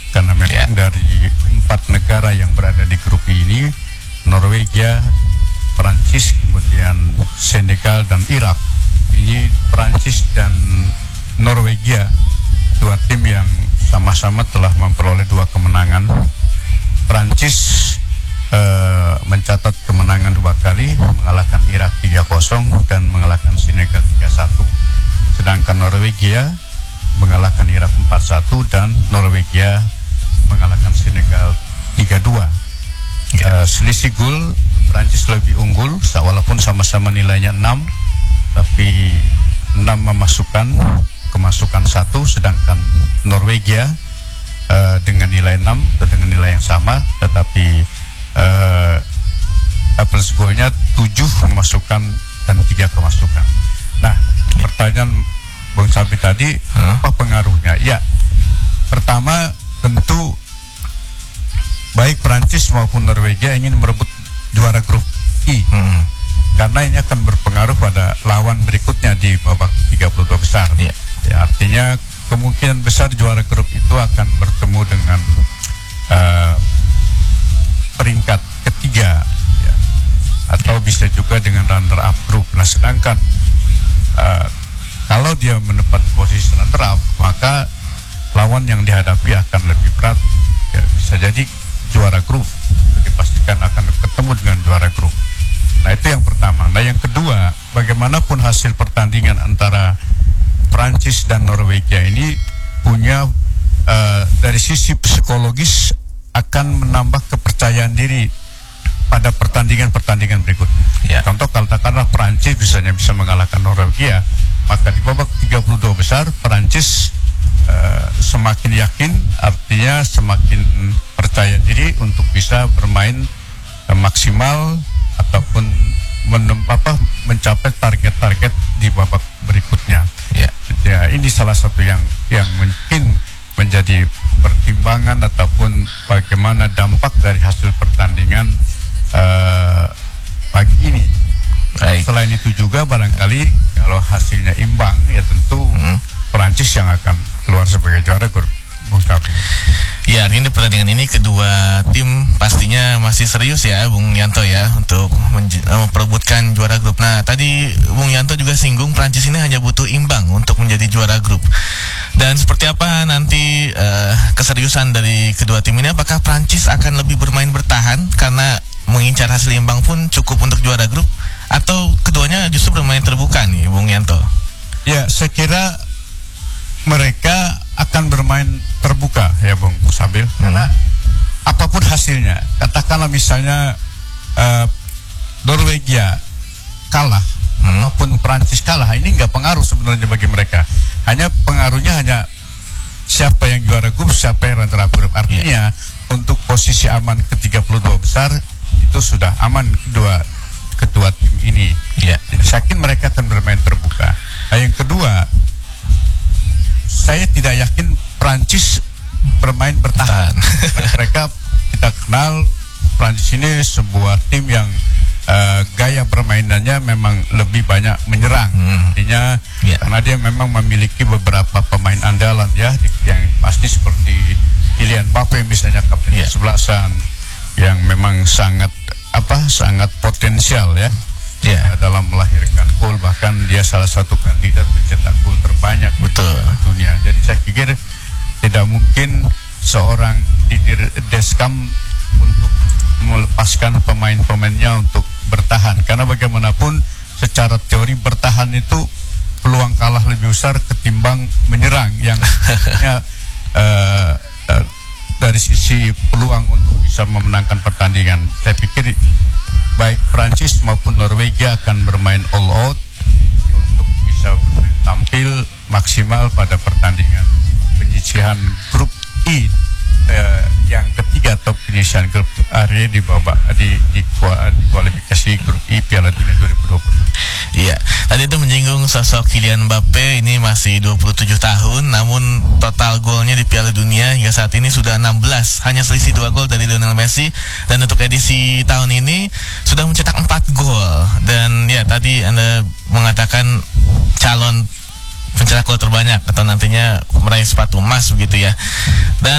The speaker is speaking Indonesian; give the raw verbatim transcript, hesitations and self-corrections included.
karena memang yeah. dari empat negara yang berada di grup ini, Norwegia, Perancis, kemudian Senegal dan Irak. Ini Perancis dan Norwegia, dua tim yang sama-sama telah memperoleh dua kemenangan. Perancis Uh, mencatat kemenangan dua kali, mengalahkan Irak tiga kosong dan mengalahkan Senegal tiga satu. Sedangkan Norwegia mengalahkan Irak empat satu dan Norwegia mengalahkan Senegal tiga dua. Uh, selisih gol Prancis lebih unggul, walaupun sama-sama nilainya enam, tapi enam memasukkan kemasukan satu, sedangkan Norwegia uh, dengan nilai enam atau dengan nilai yang sama, tetapi Uh, average goalnya tujuh kemasukan dan tiga kemasukan. Nah, pertanyaan Bung Sabi tadi, huh? apa pengaruhnya? Ya, pertama tentu baik Prancis maupun Norwegia ingin merebut juara grup I, hmm. karena ini akan berpengaruh pada lawan berikutnya di babak tiga puluh dua besar. Yeah. Ya, artinya kemungkinan besar juara grup itu akan bertemu dengan uh, peringkat ketiga, ya. Atau bisa juga dengan runner up group. Nah, sedangkan uh, kalau dia menempati posisi runner up, maka lawan yang dihadapi akan lebih berat, ya, bisa jadi juara grup, dipastikan akan ketemu dengan juara grup. Nah, itu yang pertama. Nah, yang kedua, bagaimanapun hasil pertandingan antara Prancis dan Norwegia ini punya uh, dari sisi psikologis akan menambah kepercayaan diri pada pertandingan-pertandingan berikutnya. Ya. Contoh, katakanlah Perancis misalnya bisa mengalahkan Norwegia, maka di babak tiga puluh dua besar Perancis uh, semakin yakin, artinya semakin percaya diri untuk bisa bermain uh, maksimal ataupun menem, apa, mencapai target-target di babak berikutnya. Ya. Ya, ini salah satu yang yang mungkin menjadi pertimbangan ataupun bagaimana dampak dari hasil pertandingan uh, pagi ini. Baik. Selain itu juga barangkali kalau hasilnya imbang, ya tentu hmm. Perancis yang akan keluar sebagai juara grup. Bung Sabi. Ya, ini pertandingan ini kedua tim pastinya masih serius ya, Bung Yanto ya, untuk memperebutkan juara grup. Nah, tadi Bung Yanto juga singgung Prancis ini hanya butuh imbang untuk menjadi juara grup. Dan seperti apa nanti uh, keseriusan dari kedua tim ini? Apakah Prancis akan lebih bermain bertahan karena mengincar hasil imbang pun cukup untuk juara grup, atau keduanya justru bermain terbuka nih, Bung Yanto? Ya, saya kira mereka akan bermain terbuka ya, Bung Sabil, hmm. karena apapun hasilnya, katakanlah misalnya uh, Norwegia kalah hmm. maupun Prancis kalah, ini nggak pengaruh sebenarnya bagi mereka. Hanya pengaruhnya hanya siapa yang juara grup, siapa yang runner up grup. Artinya yeah. untuk posisi aman ke tiga puluh dua besar itu sudah aman kedua kedua tim ini. Yeah. Jadi saya yakin mereka akan bermain terbuka. Nah, yang kedua, saya tidak yakin Prancis bermain bertahan. Mereka, kita kenal Prancis ini sebuah tim yang uh, gaya permainannya memang lebih banyak menyerang. Hmm. Artinya yeah. karena dia memang memiliki beberapa pemain andalan ya, yang pasti seperti Kylian Mbappe misalnya, kapten yeah. kesebelasan yang memang sangat apa sangat potensial ya. Ya, dalam melahirkan gol, bahkan dia salah satu kandidat mencetak gol terbanyak betul di dunia. Jadi saya pikir tidak mungkin seorang Didier Deschamps untuk melepaskan pemain-pemainnya untuk bertahan, karena bagaimanapun secara teori bertahan itu peluang kalah lebih besar ketimbang menyerang yang uh, uh, dari sisi peluang untuk bisa memenangkan pertandingan. Saya pikir baik Prancis maupun Norwegia akan bermain all out untuk bisa tampil maksimal pada pertandingan penyisihan grup I eh, yang ketiga atau penyisihan grup area di babak di, di, di kualifikasi grup I Piala Dunia dua ribu dua puluh. Iya, tadi itu menyinggung sosok Kylian Mbappe, ini masih dua puluh tujuh tahun, namun total golnya di Piala Dunia hingga saat ini sudah enam belas, hanya selisih dua gol dari Lionel Messi, dan untuk edisi tahun ini sudah mencetak empat gol. Dan ya, tadi Anda mengatakan calon pencetak gol terbanyak atau nantinya meraih sepatu emas begitu ya. Dan